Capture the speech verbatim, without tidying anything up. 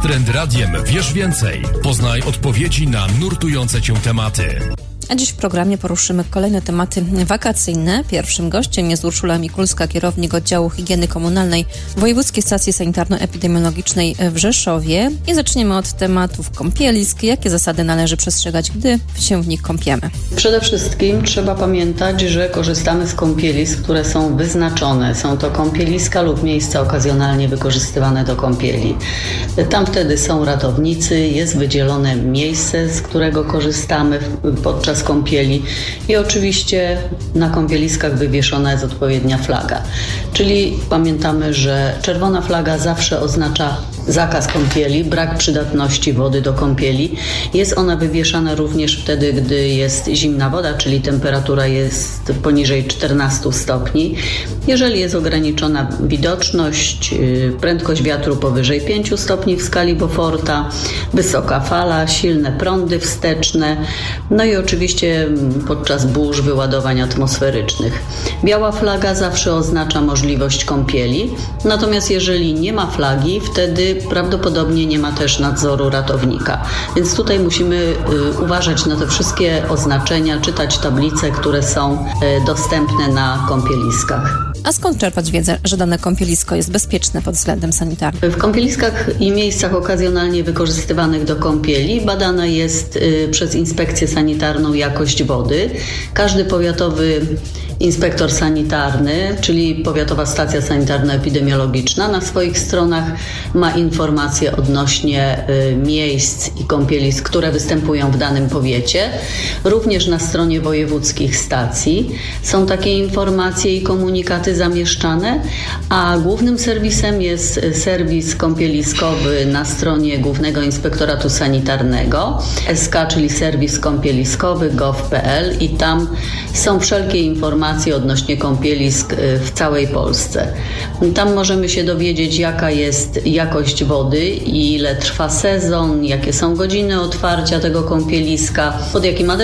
Trend Radiem wiesz więcej. Poznaj odpowiedzi na nurtujące Cię tematy. A dziś w programie poruszymy kolejne tematy wakacyjne. Pierwszym gościem jest Urszula Mikulska, kierownik oddziału higieny komunalnej Wojewódzkiej Stacji Sanitarno-Epidemiologicznej w Rzeszowie. I zaczniemy od tematów kąpielisk. Jakie zasady należy przestrzegać, gdy się w nich kąpiemy? Przede wszystkim trzeba pamiętać, że korzystamy z kąpielisk, które są wyznaczone. Są to kąpieliska lub miejsca okazjonalnie wykorzystywane do kąpieli. Tam wtedy są ratownicy, jest wydzielone miejsce, z którego korzystamy podczas kąpieli i oczywiście na kąpieliskach wywieszona jest odpowiednia flaga. Czyli pamiętamy, że czerwona flaga zawsze oznacza zakaz kąpieli, brak przydatności wody do kąpieli. Jest ona wywieszana również wtedy, gdy jest zimna woda, czyli temperatura jest poniżej czternastu stopni. Jeżeli jest ograniczona widoczność, prędkość wiatru powyżej pięciu stopni w skali Beauforta, wysoka fala, silne prądy wsteczne, no i oczywiście podczas burz wyładowań atmosferycznych. Biała flaga zawsze oznacza możliwość kąpieli, natomiast jeżeli nie ma flagi, wtedy prawdopodobnie nie ma też nadzoru ratownika. Więc tutaj musimy y, uważać na te wszystkie oznaczenia, czytać tablice, które są y, dostępne na kąpieliskach. A skąd czerpać wiedzę, że dane kąpielisko jest bezpieczne pod względem sanitarnym? W kąpieliskach i miejscach okazjonalnie wykorzystywanych do kąpieli badana jest y, przez inspekcję sanitarną jakość wody. Każdy powiatowy inspektor sanitarny, czyli Powiatowa Stacja Sanitarno-Epidemiologiczna, na swoich stronach ma informacje odnośnie y, miejsc i kąpielisk, które występują w danym powiecie. Również na stronie wojewódzkich stacji są takie informacje i komunikaty zamieszczane, a głównym serwisem jest serwis kąpieliskowy na stronie Głównego Inspektoratu Sanitarnego, S K, czyli serwis kąpieliskowy gov kropka p l, i tam są wszelkie informacje odnośnie kąpielisk w całej Polsce. Tam możemy się dowiedzieć, jaka jest jakość wody, ile trwa sezon, jakie są godziny otwarcia tego kąpieliska, pod jakim adresem